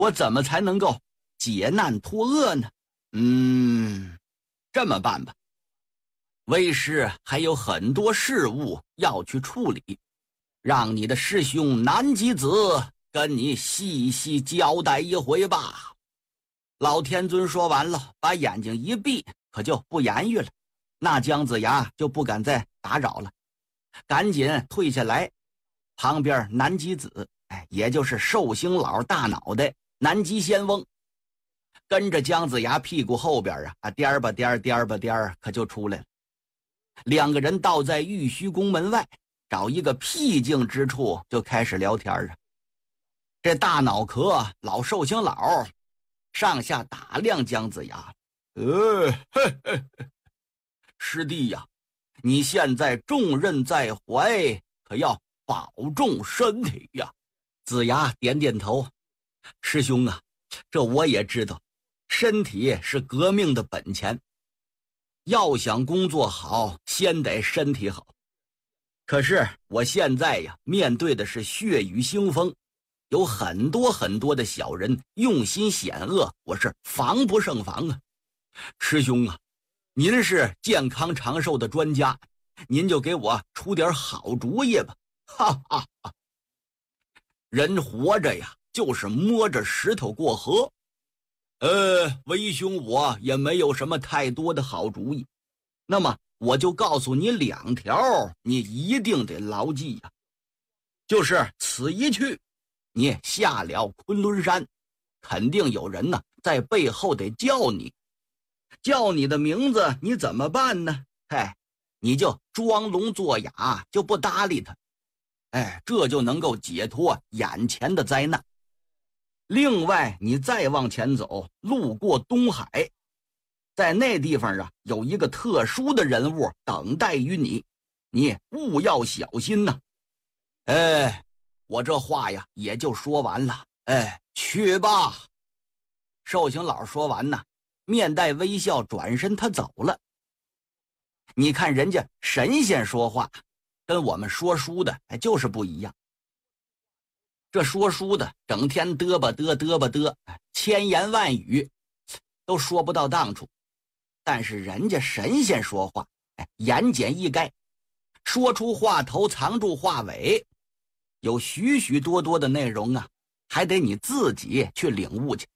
我怎么才能够解难脱厄呢？这么办吧，为师还有很多事务要去处理，让你的师兄南极子跟你细细交代一回吧。老天尊说完了，把眼睛一闭，可就不言语了。那姜子牙就不敢再打扰了，赶紧退下来。旁边南极子，也就是寿星老大脑袋南极仙翁，跟着姜子牙屁股后边颠吧颠，可就出来了。两个人倒在玉虚宫门外，找一个僻静之处就开始聊天啊。这大脑壳老寿星老上下打量姜子牙，师弟呀，你现在重任在怀，可要保重身体呀。子牙点点头，师兄啊，这我也知道，身体是革命的本钱，要想工作好，先得身体好。可是我现在呀，面对的是血雨腥风，有很多的小人用心险恶，我是防不胜防啊。师兄啊，您是健康长寿的专家，您就给我出点好主意吧。哈哈哈！人活着呀，就是摸着石头过河。为兄我也没有什么太多的好主意，那么我就告诉你2条，你一定得牢记呀。就是此一去，你下了昆仑山，肯定有人呢在背后得叫你，叫你的名字，你怎么办呢？你就装聋作哑，就不搭理他。这就能够解脱眼前的灾难。另外你再往前走，路过东海，在那地方有一个特殊的人物等待于你，你务要小心呐。我这话呀也就说完了。去吧。寿星老说完呢，面带微笑转身他走了。你看人家神仙说话跟我们说书的就是不一样。这说书的整天嘚吧嘚，千言万语都说不到当处，但是人家神仙说话言简意赅，说出话头藏住话尾，有许多的内容还得你自己去领悟去。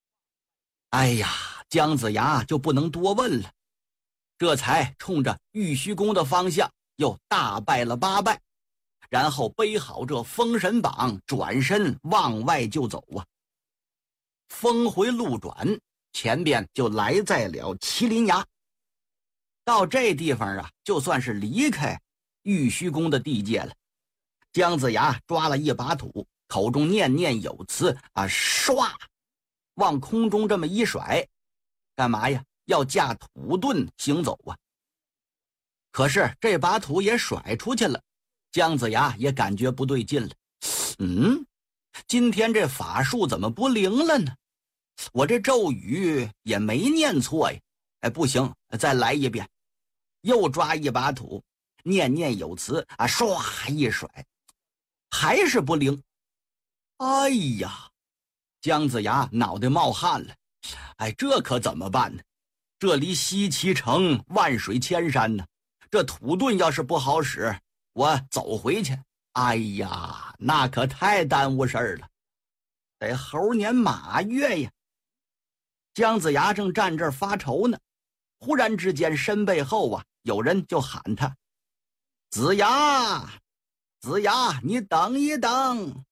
姜子牙就不能多问了，这才冲着玉虚宫的方向又大拜了8拜，然后背好这封神榜，转身往外就走啊。峰回路转，前边就来在了麒麟崖。到这地方就算是离开玉虚宫的地界了。姜子牙抓了一把土，口中念念有词唰往空中这么一甩，干嘛呀？要驾土遁行走啊。可是这把土也甩出去了，姜子牙也感觉不对劲了。今天这法术怎么不灵了呢？我这咒语也没念错呀。不行，再来一遍。又抓一把土，念念有词唰一甩，还是不灵。姜子牙脑袋冒汗了。这可怎么办呢？这离西岐城万水千山呢，这土遁要是不好使，我走回去，那可太耽误事儿了，得猴年马月呀。姜子牙正站这儿发愁呢，忽然之间身背后有人就喊他：子牙，子牙，你等一等。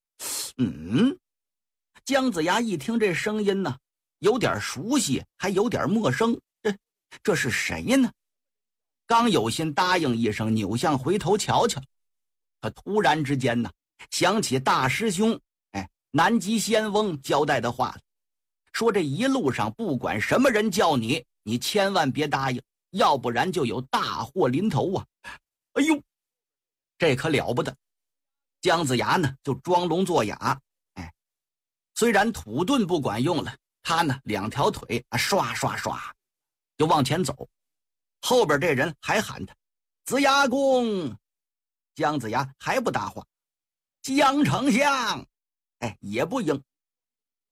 姜子牙一听这声音呢，有点熟悉，还有点陌生，这是谁呢？刚有心答应一声，扭向回头瞧瞧，可突然之间呢，想起大师兄南极仙翁交代的话了，说这一路上不管什么人叫你，你千万别答应，要不然就有大祸临头啊。这可了不得。姜子牙呢就装聋作哑，虽然土遁不管用了，他呢2条腿刷就往前走。后边这人还喊他：子牙公。姜子牙还不答话。姜丞相，也不应。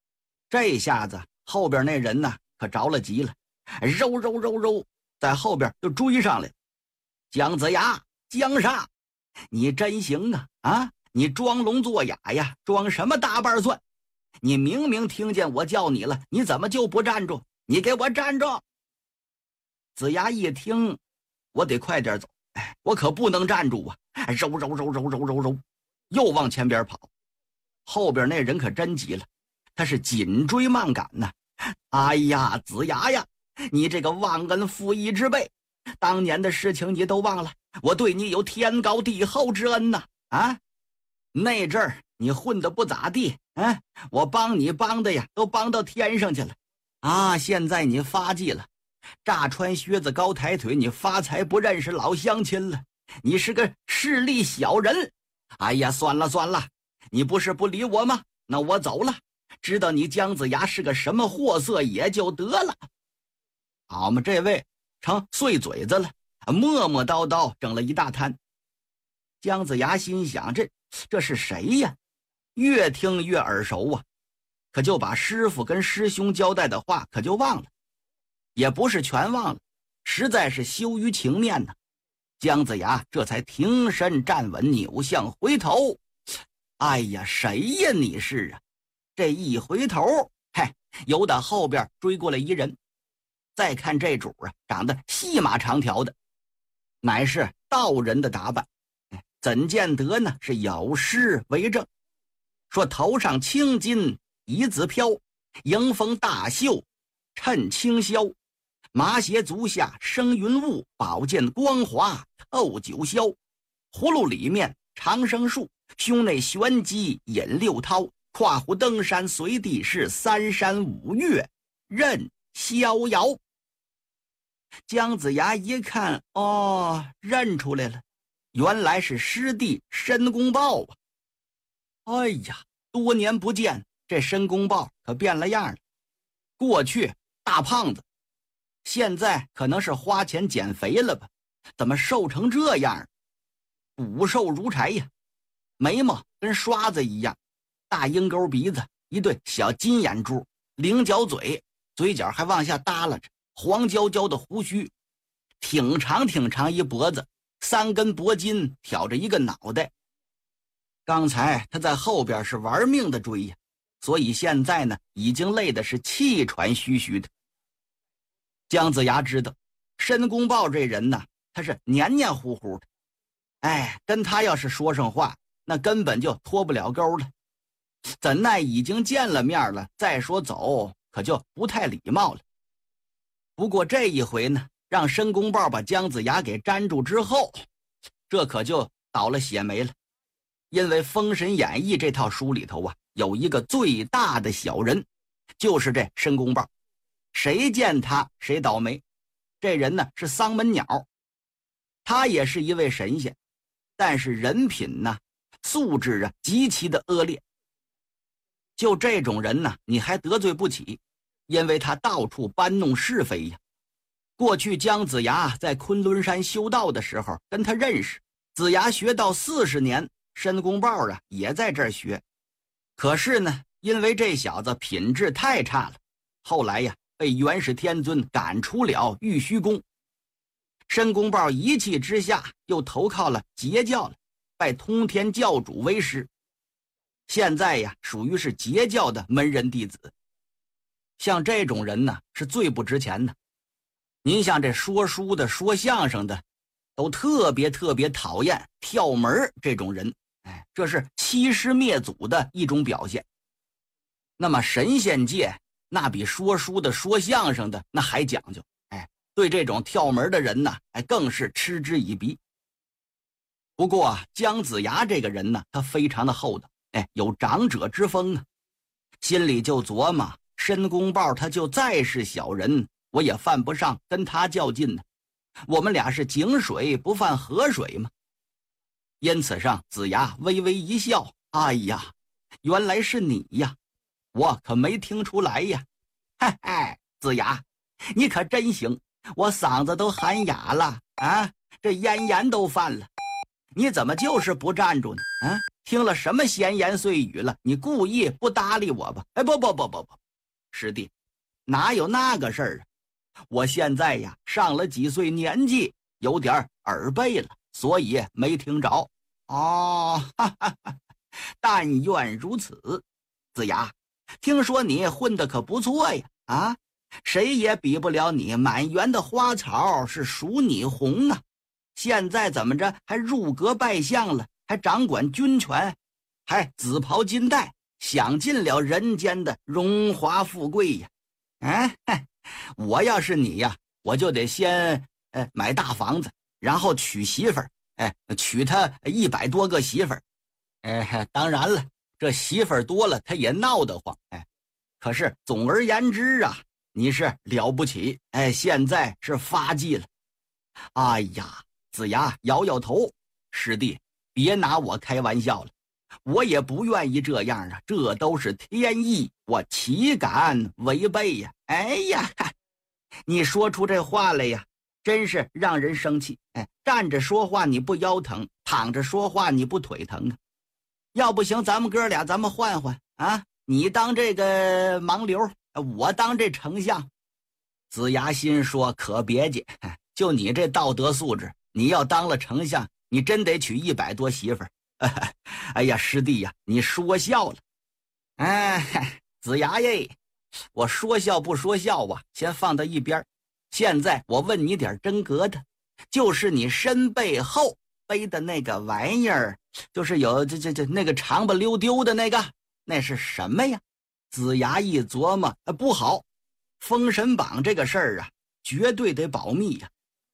这下子后边那人呢可着了急了，揉，在后边就追上来了。姜子牙，姜杀，你真行啊！啊，你装聋作哑呀，装什么大瓣蒜？你明明听见我叫你了，你怎么就不站住？你给我站住！子牙一听，我得快点走，我可不能站住啊！揉，又往前边跑。后边那人可真急了，他是紧追慢赶呢。哎呀，子牙呀，你这个忘恩负义之辈，当年的事情你都忘了，我对你有天高地厚之恩呐！啊，那阵儿你混得不咋地，我帮你帮的呀，都帮到天上去了。啊，现在你发迹了，乍穿靴子高抬腿，你发财不认识老乡亲了，你是个势利小人。哎呀，算了，你不是不理我吗？那我走了，知道你姜子牙是个什么货色也就得了。好嘛，这位成碎嘴子了，磨叨叨整了一大摊。姜子牙心想，这是谁呀？越听越耳熟啊，可就把师傅跟师兄交代的话可就忘了。也不是全忘了，实在是羞于情面呢。姜子牙这才停身站稳，扭向回头。哎呀，谁呀你是啊？这一回头，由打后边追过来一人。再看这主啊，长得细马长条的，乃是道人的打扮。怎见得呢？是有诗为证，说头上青巾一字飘，迎风大袖衬清霄，麻鞋足下生云雾，宝剑光华透九霄。葫芦里面长生树，胸内玄机引六涛，跨湖登山随地势，三山五岳任逍遥。姜子牙一看，认出来了，原来是师弟申公豹啊！哎呀，多年不见，这申公豹可变了样了。过去大胖子，现在可能是花钱减肥了吧？怎么瘦成这样？骨瘦如柴呀，眉毛跟刷子一样，大鹰钩鼻子，一对小金眼珠，菱角嘴，嘴角还往下耷拉着，黄焦焦的胡须，挺长一脖子，三根脖筋挑着一个脑袋。刚才他在后边是玩命的追呀，所以现在呢已经累的是气喘吁吁的。姜子牙知道申公豹这人呢，他是黏黏糊糊的，跟他要是说上话，那根本就脱不了钩了。怎奈已经见了面了，再说走可就不太礼貌了。不过这一回呢，让申公豹把姜子牙给粘住之后，这可就倒了血霉了。因为《封神演义》这套书里头啊，有一个最大的小人，就是这申公豹。谁见他谁倒霉。这人呢是丧门鸟，他也是一位神仙，但是人品呢，素质啊极其的恶劣。就这种人呢，你还得罪不起，因为他到处搬弄是非呀。过去姜子牙在昆仑山修道的时候跟他认识，子牙学道40年，申公豹啊也在这儿学。可是呢，因为这小子品质太差了，后来呀被元始天尊赶出了玉虚宫。申公豹一气之下又投靠了截教了，拜通天教主为师。现在呀属于是截教的门人弟子。像这种人呢是最不值钱的。您像这说书的说相声的都特别讨厌跳门这种人，这是欺师灭祖的一种表现。那么神仙界那比说书的说相声的那还讲究，对这种跳门的人呢更是嗤之以鼻。不过姜子牙这个人呢，他非常的厚道，有长者之风啊，心里就琢磨，申公豹他就再是小人，我也犯不上跟他较劲呢，我们俩是井水不犯河水嘛。因此上子牙微微一笑，哎呀，原来是你呀，我可没听出来呀。子牙你可真行，我嗓子都喊哑了啊，这咽都犯了，你怎么就是不站住呢？听了什么闲言碎语了？你故意不搭理我吧？不， 师弟，哪有那个事儿啊？我现在呀上了几岁年纪，有点耳背了，所以没听着。哦，哈哈哈，但愿如此。子牙，听说你混得可不错呀，啊，谁也比不了你，满园的花草是数你红啊。现在怎么着还入阁拜相了，还掌管军权，还紫袍金带，享尽了人间的荣华富贵呀！我要是你呀，我就得先买大房子，然后娶媳妇儿，娶他100多个媳妇儿。当然了，这媳妇儿多了他也闹得慌。可是总而言之啊，你是了不起，现在是发迹了。哎呀，子牙摇摇头，师弟别拿我开玩笑了，我也不愿意这样啊，这都是天意，我岂敢违背呀？哎呀，你说出这话来呀，真是让人生气。站着说话你不腰疼，躺着说话你不腿疼啊？要不行，咱们哥俩咱们换换啊，你当这个盲流，我当这丞相。子牙心说可别介，就你这道德素质，你要当了丞相，你真得娶100多媳妇儿。哎呀，师弟呀，你说笑了。子牙耶，我说笑不说笑啊，先放到一边。现在我问你点真格的，就是你身背后背的那个玩意儿，就是有那个长不溜丢的那个，那是什么呀？子牙一琢磨，不好，封神榜这个事儿啊，绝对得保密呀。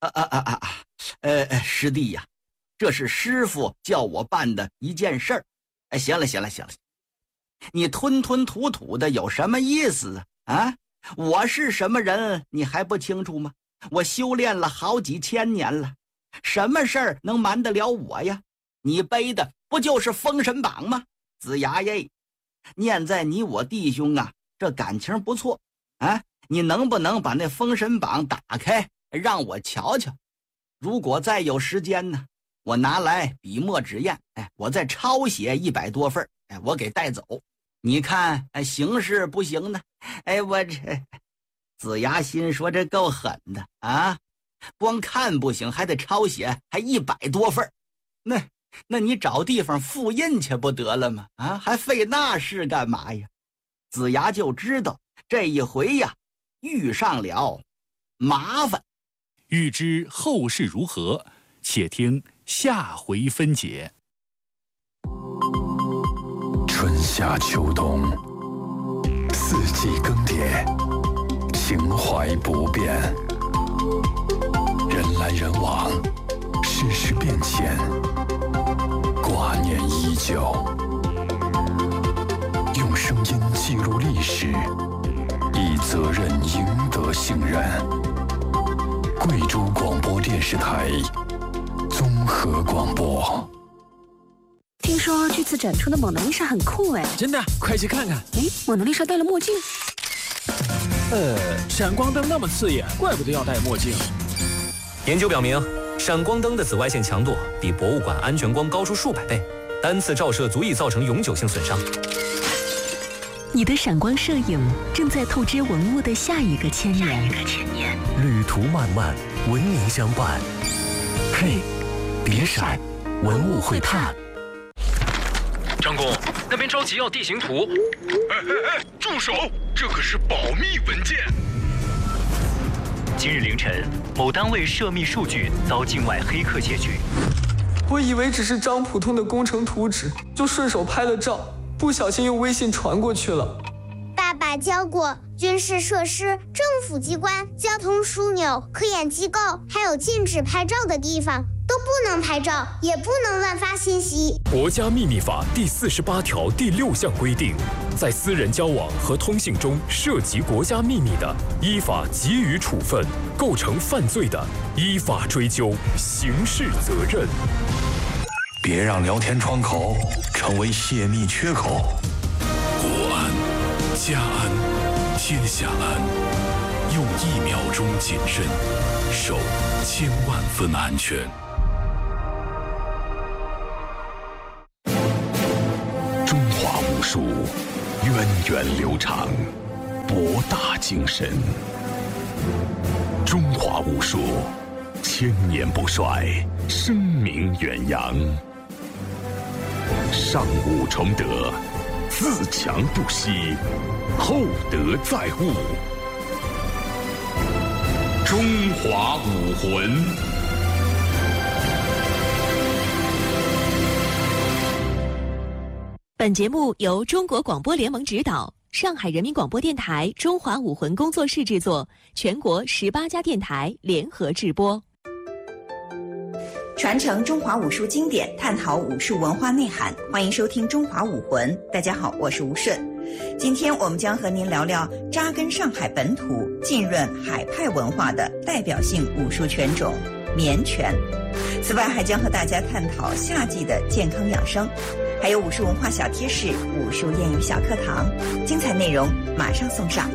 师弟呀，这是师傅叫我办的一件事儿。行了，你吞吞吐吐的有什么意思啊？我是什么人你还不清楚吗？我修炼了好几千年了，什么事儿能瞒得了我呀？你背的不就是封神榜吗？子牙耶，念在你我弟兄啊，这感情不错啊，你能不能把那封神榜打开让我瞧瞧？如果再有时间呢，我拿来笔墨纸砚，我再抄写100多份，我给带走。你看行是不行呢？我这子牙心说这够狠的啊，光看不行，还得抄写，还100多份。那你找地方复印去不得了吗？啊，还费那事干嘛呀？子牙就知道这一回呀，遇上了麻烦。 欲知后事如何，且听下回分解。 春夏秋冬，四季更迭，情怀不变。人来人往，世事变迁，挂念依旧。用声音记录历史，以责任赢得信任。贵州广播电视台综合广播。 听说这次展出的蒙娜丽莎很酷哎！ 真的，快去看看。 蒙娜丽莎戴了墨镜。 闪光灯那么刺眼，怪不得要戴墨镜。 研究表明，闪光灯的紫外线强度比博物馆安全光高出数百倍，单次照射足以造成永久性损伤。 你的闪光摄影正在透支文物的下一个千年。 旅途漫漫，文明相伴。嘿，别闪，文物会探。 张公，那边着急要地形图。 住手！这可是保密文件。 今日凌晨，某单位涉密数据遭境外黑客窃取。 我以为只是张普通的工程图纸，就顺手拍了照，不小心用微信传过去了。 爸爸教过，军事设施、政府机关、交通枢纽、科研机构，还有禁止拍照的地方，都不能拍照，也不能乱发信息。 国家秘密法第48条第6项规定，在私人交往和通信中涉及国家秘密的，依法给予处分；构成犯罪的，依法追究刑事责任。 别让聊天窗口成为泄密缺口。 国安、家安、天下安，用1秒钟谨慎，守1000万分安全。 中华武术源远流长，博博大精深。中华武术千年不衰，声名远扬。上武崇德，自强不息，厚德载物。中华武魂。 本节目由中国广播联盟指导，上海人民广播电台中华武魂工作室制作，全国18家电台联合制播。 传承中华武术经典，探讨武术文化内涵，欢迎收听《中华武魂》。大家好，我是吴顺。今天我们将和您聊聊扎根上海本土、浸润海派文化的代表性武术拳种棉拳。此外，还将和大家探讨夏季的健康养生，还有武术文化小贴士、武术谚语小课堂，精彩内容马上送上。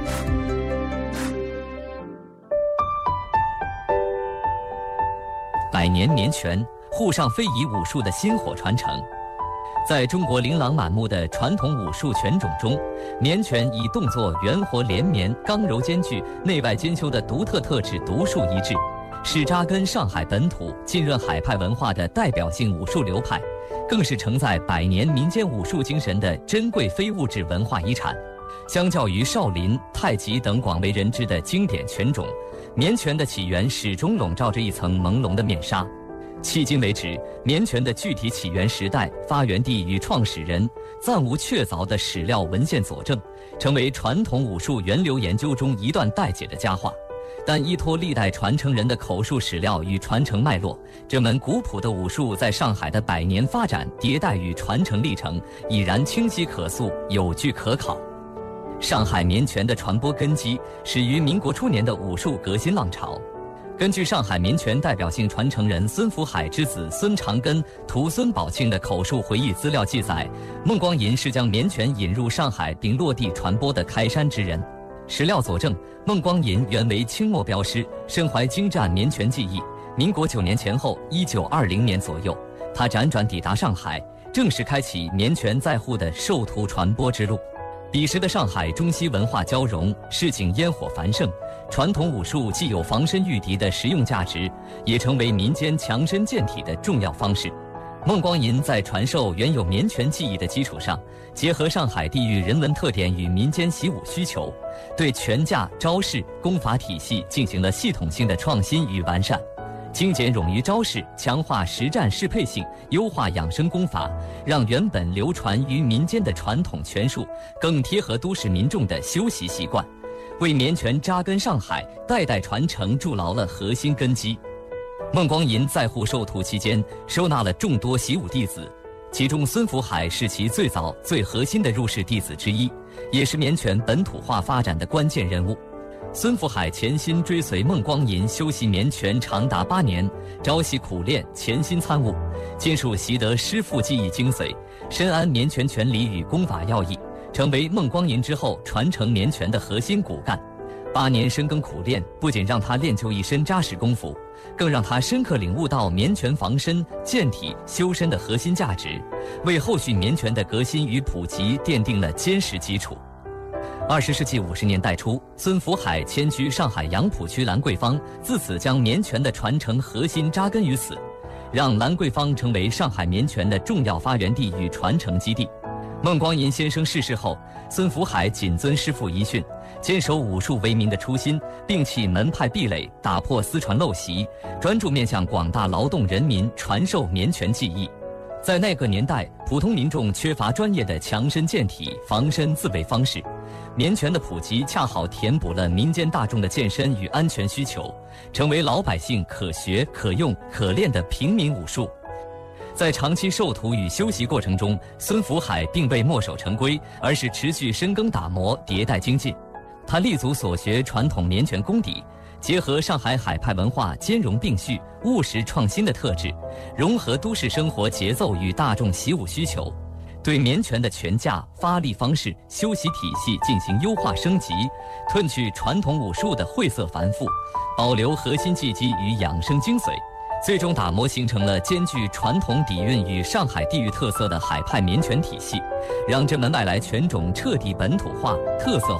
百年棉拳，沪上非遗武术的薪火传承。在中国琳琅满目的传统武术拳种中，棉拳以动作圆活连绵、刚柔兼具、内外兼修的独特特质独树一帜，是扎根上海本土、浸润海派文化的代表性武术流派，更是承载100年民间武术精神的珍贵非物质文化遗产。相较于少林、太极等广为人知的经典拳种，棉拳的起源始终笼罩着一层朦胧的面纱。迄今为止，棉拳的具体起源时代、发源地与创始人暂无确凿的史料文献佐证，成为传统武术源流研究中一段待解的佳话。但依托历代传承人的口述史料与传承脉络，这门古朴的武术在上海的100年发展、迭代与传承历程已然清晰可溯、有据可考。上海棉拳的传播根基始于民国初年的武术革新浪潮。根据上海棉拳代表性传承人孙福海之子孙长根、徒孙宝庆的口述回忆资料记载，孟光银是将棉拳引入上海并落地传播的开山之人。史料佐证，孟光银原为清末镖师，身怀精湛棉拳技艺。民国9年前后，1920年左右，他辗转抵达上海，正式开启棉拳在沪的授徒传播之路。彼时的上海中西文化交融，市井烟火繁盛，传统武术既有防身御敌的实用价值，也成为民间强身健体的重要方式。孟光银在传授原有棉拳技艺的基础上，结合上海地域人文特点与民间习武需求，对拳架、招式、功法体系进行了系统性的创新与完善。精简冗余招式，强化实战适配性，优化养生功法，让原本流传于民间的传统拳术更贴合都市民众的修习习惯，为棉拳扎根上海、代代传承筑牢了核心根基。孟光银在沪授徒期间，收纳了众多习武弟子，其中孙福海是其最早、最核心的入室弟子之一，也是棉拳本土化发展的关键人物。孙福海潜心追随孟光银修习棉拳长达8年，朝夕苦练，潜心参悟，尽数习得师父技艺精髓，深谙棉拳拳理与功法要义，成为孟光银之后传承棉拳的核心骨干。8年深耕苦练，不仅让他练就一身扎实功夫，更让他深刻领悟到棉拳防身、健体、修身的核心价值，为后续棉拳的革新与普及奠定了坚实基础。20世纪50年代初，孙福海迁居上海杨浦区兰桂坊，自此将棉拳的传承核心扎根于此，让兰桂坊成为上海棉拳的重要发源地与传承基地。孟光银先生逝世后，孙福海谨遵师父遗训，坚守武术为民的初心，摒弃门派壁垒，打破私传陋习，专注面向广大劳动人民传授棉拳技艺。在那个年代，普通民众缺乏专业的强身健体、防身自卫方式，棉拳的普及恰好填补了民间大众的健身与安全需求，成为老百姓可学、可用、可练的平民武术。在长期授徒与修习过程中，孙福海并未墨守成规，而是持续深耕打磨、迭代精进。他立足所学传统棉拳功底，结合上海海派文化兼容并蓄、务实创新的特质，融合都市生活节奏与大众习武需求，对棉拳的拳架、发力方式、修习体系进行优化升级，褪去传统武术的晦涩繁复，保留核心技击与养生精髓，最终打磨形成了兼具传统底蕴与上海地域特色的海派棉拳体系，让这门外来拳种彻底本土化、特色化，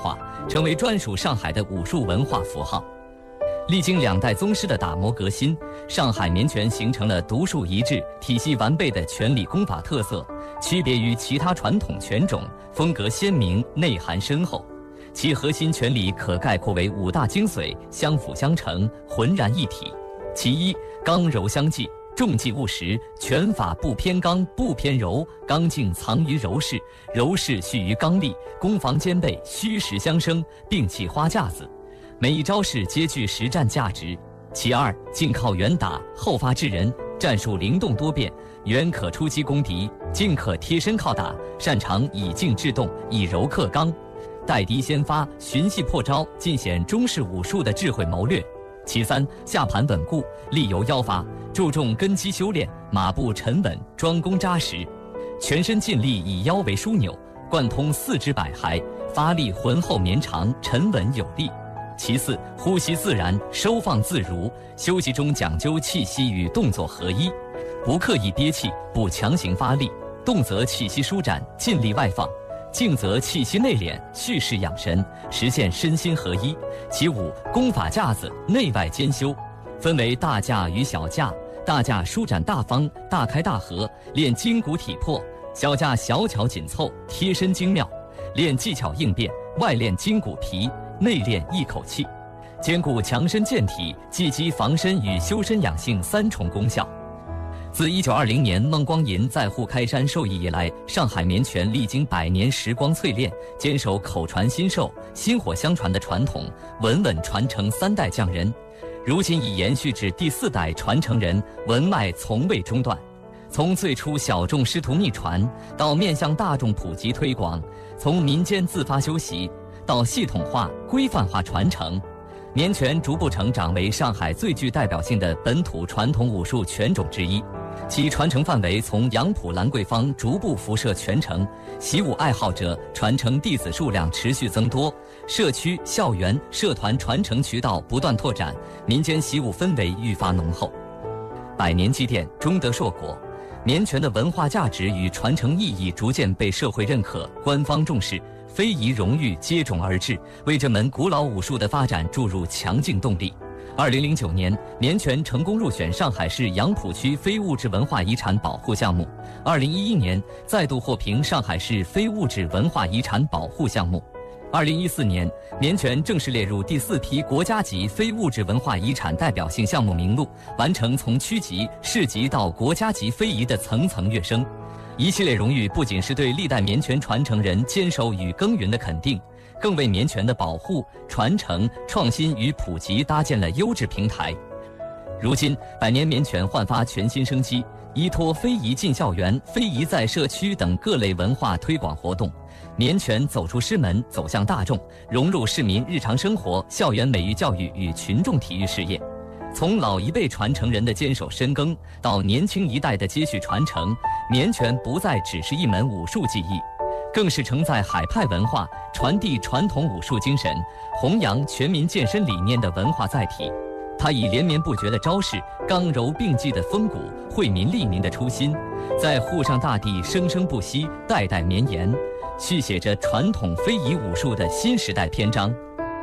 成为专属上海的武术文化符号。历经2代宗师的打磨革新，上海绵拳形成了独树一帜、体系完备的拳理功法特色，区别于其他传统拳种，风格鲜明，内涵深厚。其核心拳理可概括为5大精髓，相辅相成，浑然一体。其一，刚柔相济，重技务实，拳法不偏刚不偏柔，刚劲藏于柔势，柔势蓄于刚力，攻防兼备，虚实相生，并起花架子。每一招式皆具实战价值。其二，近靠远打，后发制人，战术灵动多变，远可出击攻敌，近可贴身靠打，擅长以静制动，以柔克刚，待敌先发，循隙破招，尽显中式武术的智慧谋略。其三，下盘稳固，力由腰发，注重根基修炼，马步沉稳，桩功扎实，全身尽力以腰为枢纽，贯通四肢百骸，发力浑厚绵长，沉稳有力。其四，呼吸自然，收放自如，休息中讲究气息与动作合一，不刻意憋气，不强行发力，动则气息舒展，尽力外放，静则气息内敛，蓄势养神，实现身心合一。其五，功法架子，内外兼修，分为大架与小架，大架舒展大方，大开大合，练筋骨体魄；小架小巧紧凑，贴身精妙，练技巧应变，外练筋骨皮，内练一口气，兼顾强身健体、技击防身与修身养性3重功效。自1920年孟光银在沪开山授意以来，上海绵拳历经100年时光淬炼，坚守口传心授、薪火相传的传统，稳稳传承3代匠人。如今已延续至第4代传承人，文脉从未中断。从最初小众师徒秘传，到面向大众普及推广，从民间自发修习，到系统化、规范化传承，绵拳逐步成长为上海最具代表性的本土传统武术拳种之一。其传承范围从杨浦兰桂坊逐步辐射全城，习武爱好者传承弟子数量持续增多，社区、校园、社团传承渠道不断拓展，民间习武氛围愈发浓厚。100年积淀，终得硕果。绵拳的文化价值与传承意义逐渐被社会认可、官方重视，非遗荣誉接踵而至，为这门古老武术的发展注入强劲动力。2009年，绵拳成功入选上海市杨浦区非物质文化遗产保护项目。2011年，再度获评上海市非物质文化遗产保护项目。2014年，绵拳正式列入第4批国家级非物质文化遗产代表性项目名录，完成从区级、市级到国家级非遗的层层跃升。一系列荣誉不仅是对历代绵拳传承人坚守与耕耘的肯定，更为绵拳的保护、传承、创新与普及搭建了优质平台。如今，100年绵拳焕发全新生机，依托非遗进校园、非遗在社区等各类文化推广活动，绵拳走出师门，走向大众，融入市民日常生活、校园美育教育与群众体育事业。从老一辈传承人的坚守深耕，到年轻一代的接续传承，绵拳不再只是一门武术技艺，更是承载海派文化、传递传统武术精神、弘扬全民健身理念的文化载体。它以连绵不绝的招式、刚柔并济的风骨、惠民利民的初心，在沪上大地生生不息、代代绵延，续写着传统非遗武术的新时代篇章。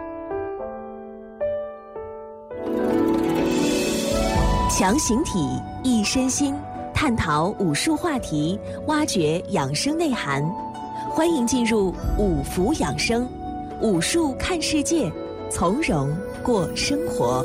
强形体，益身心，探讨武术话题，挖掘养生内涵。欢迎进入五福养生，武术看世界，从容过生活。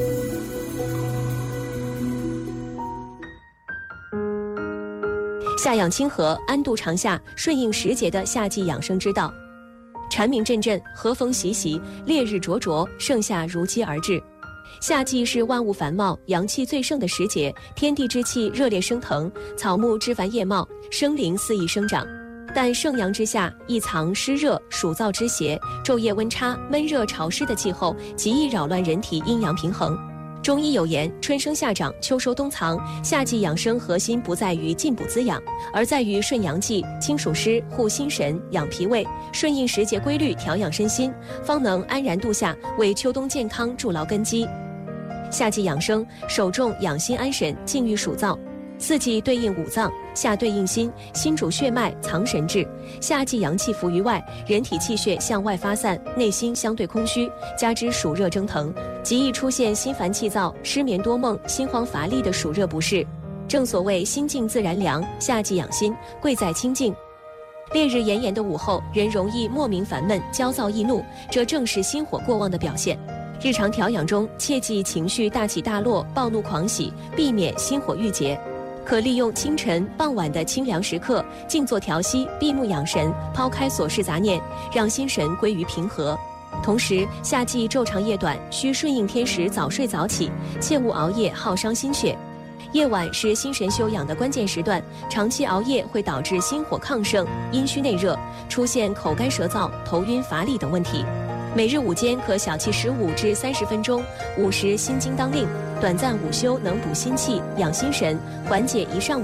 夏养清和，安度长夏，顺应时节的夏季养生之道。蝉鸣阵阵，和风习习，烈日灼灼，盛夏如期而至。夏季是万物繁茂、阳气最盛的时节，天地之气热烈升腾，草木枝繁叶茂，生灵肆意生长。但盛阳之下，亦藏湿热、暑燥之邪，昼夜温差、闷热潮湿的气候，极易扰乱人体阴阳平衡。中医有言，春生夏长，秋收冬藏。夏季养生核心不在于进补滋养，而在于顺阳气、清暑湿、护心神、养脾胃，顺应时节规律，调养身心，方能安然度夏，为秋冬健康筑牢根基。夏季养生，首重养心安神，静御暑燥。四季对应五脏， 夏对应心，心主血脉，藏神志。夏季阳气浮于外，人体气血向外发散，内心相对空虚，加之暑热蒸腾，极易出现心烦气躁、失眠多梦、心慌乏力的暑热不适。正所谓心静自然凉，夏季养心，贵在清静。烈日炎炎的午后，人容易莫名烦闷、焦躁易怒，这正是心火过旺的表现。日常调养中，切忌情绪大起大落、暴怒狂喜，避免心火郁结。可利用清晨、傍晚的清凉时刻，静坐调息，闭目养神，抛开琐事杂念，让心神归于平和。同时，夏季昼长夜短，需顺应天时早睡早起，切勿熬夜耗伤心血。夜晚是心神休养的关键时段，长期熬夜会导致心火亢盛、阴虚内热，出现口干舌燥、头晕乏力等问题。每日午间可小憩15至30分钟，午时心经当令，短暂午休能补心气、养心神，缓解一上午